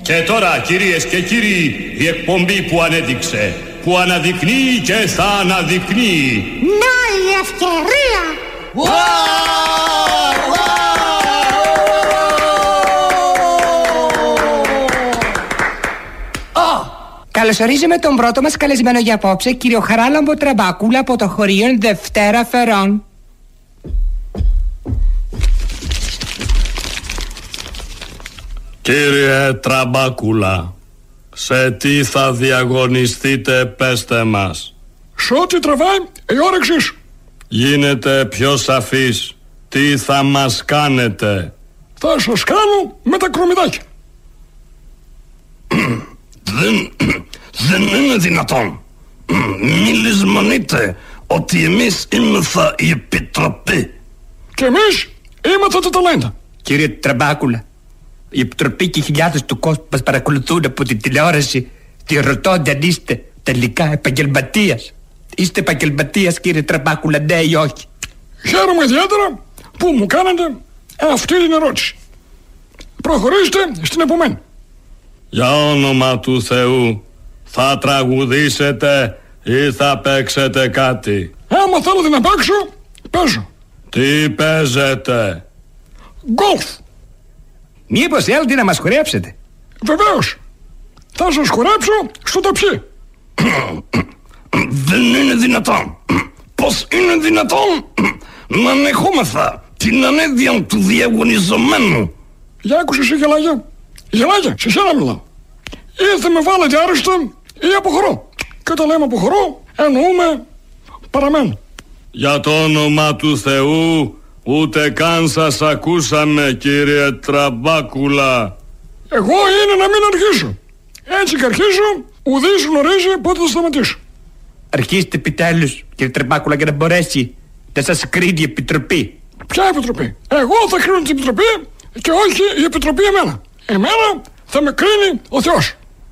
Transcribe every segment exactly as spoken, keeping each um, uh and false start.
Και τώρα, κυρίες και κύριοι, η εκπομπή που ανέδειξε, που αναδεικνύει και θα αναδεικνύει. Να η ευκαιρία! Καλωσορίζουμε τον πρώτο μας καλεσμένο για απόψε, κύριο Χαράλαμπο Τραμπάκουλα από το χωρίο Δευτέρα Φερών. Κύριε Τραμπάκουλα, σε τι θα διαγωνιστείτε, πέστε μας. Σε ό,τι τραβάει η όρεξή σου. Γίνετε πιο σαφής. Τι θα μας κάνετε? Θα σας κάνω με τα κρομιδάκια. Δεν, δεν είναι δυνατόν. Μη λησμονείτε ότι εμείς είμεθα η Επιτροπή. Και εμείς είμαστε τα ταλέντα. Κύριε Τραμπάκουλα, η Επιτροπή και οι χιλιάδες του κόσμου μας παρακολουθούν από την τηλεόραση και ρωτώνται αν είστε τελικά επαγγελματίας. Είστε επαγγελματίας, κύριε Τραμπάκουλα, ναι ή όχι? Χαίρομαι ιδιαίτερα που μου κάνετε αυτή την ερώτηση. Προχωρήστε στην επομένη. Για όνομα του Θεού, θα τραγουδήσετε ή θα παίξετε κάτι? Άμα θέλετε να παίξω, παίζω. Τι παίζετε? Γκολφ. Μήπως θέλετε να μας χορέψετε? Βεβαίως. Θα σας χορέψω στο ταψί. Δεν είναι δυνατόν. Πώς είναι δυνατόν να ανεχόμεθα την ανέδεια του διαγωνιζομένου? Για άκουσε εσύ γελάγια. Γελάγια, σε σένα μιλάω. Ή θα με βάλετε άρρωστα ή αποχωρώ. Και όταν λέμε αποχωρώ, εννοούμε παραμένω. Για το όνομα του Θεού, ούτε καν σας ακούσαμε, κύριε Τραμπάκουλα. Εγώ είναι να μην αρχίσω. Έτσι και αρχίζω, ουδής γνωρίζει πότε θα σταματήσω. Αρχίστε επιτέλους, κύριε Τραμπάκουλα, για να μπορέσει να σας κρίνει η Επιτροπή. Ποια Επιτροπή? Εγώ θα κρίνω την Επιτροπή και όχι η Επιτροπή εμένα. Εμένα θα με κρίνει ο Θεός.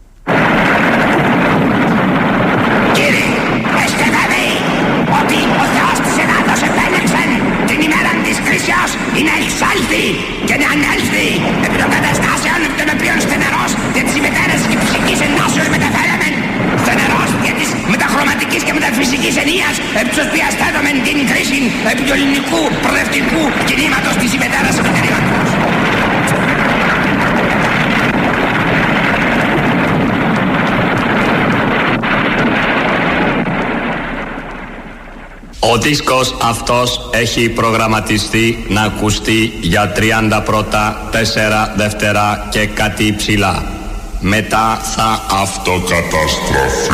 Κύριε, είστε βέβαιοι ότι ο Θεός της Ελλάδος επέλεξε την ημέρα της κρίσεως είναι εξάλθη και να ανέλθει επί των καταστάσεων επί των οποίων στενερός για τις ημετέρες και ψυχικής ενώσεως μεταφέραμε, στενερός για της μεταχρωματικής και μεταφυσικής ενίας επί της οποίας θέτομεν την κρίση επί του ελληνικού προοδευτικού κινήματος της ημετέρας επιτερήματος. Ο δίσκος αυτός έχει προγραμματιστεί να ακουστεί για τριάντα πρώτα, τέσσερα δεύτερα και κάτι ψηλά. Μετά θα αυτοκαταστραφεί.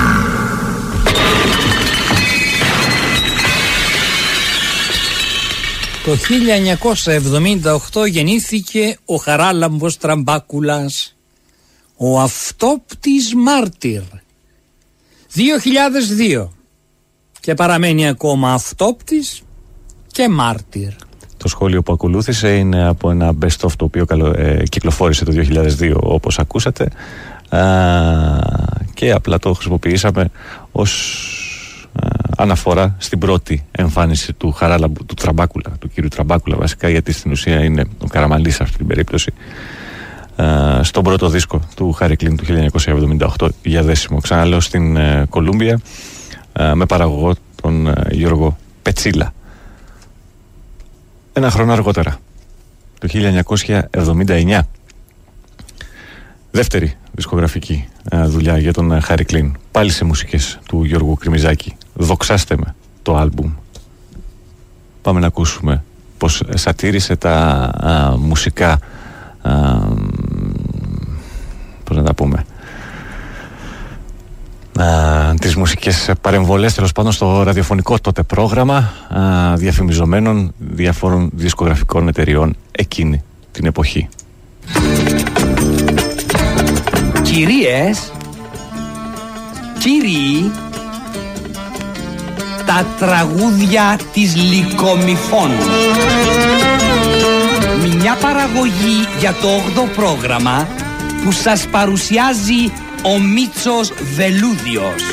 Το χίλια εννιακόσια εβδομήντα οκτώ γεννήθηκε ο Χαράλαμπος Τραμπάκουλας, ο αυτόπτης μάρτυρ. δύο χιλιάδες δύο και παραμένει ακόμα αυτόπτης και μάρτυρ. Το σχόλιο που ακολούθησε είναι από ένα best of το οποίο καλο, ε, κυκλοφόρησε το δύο χιλιάδες δύο, όπως ακούσατε, α, και απλά το χρησιμοποιήσαμε ως α, αναφορά στην πρώτη εμφάνιση του Χαράλαμπου, του Τραμπάκουλα, του κύριου Τραμπάκουλα βασικά, γιατί στην ουσία είναι ο Καραμανλής σε αυτή την περίπτωση, α, στον πρώτο δίσκο του Χάρι Κλίν του χίλια εννιακόσια εβδομήντα οκτώ για δέσιμο. Ξαναλέω, στην ε, Κολούμπια, με παραγωγό τον Γιώργο Πετσίλα. Ένα χρόνο αργότερα, το χίλια εννιακόσια εβδομήντα εννιά, δεύτερη δισκογραφική δουλειά για τον Χάρι Κλίν, πάλι σε μουσικές του Γιώργου Κρυμιζάκη. Δοξάστε με, το άλμπουμ. Πάμε να ακούσουμε πως σατήρισε τα α, μουσικά α, πώς να τα πούμε Uh, τις μουσικές παρεμβολές, τέλος πάντων, στο ραδιοφωνικό τότε πρόγραμμα uh, διαφημιζομένων διαφόρων δισκογραφικών εταιριών εκείνη την εποχή. Κυρίες, κύριοι, τα τραγούδια της Λυκομυφών. Μια παραγωγή για το όγδοο πρόγραμμα που σας παρουσιάζει ο Μίτσος Βελούδιος.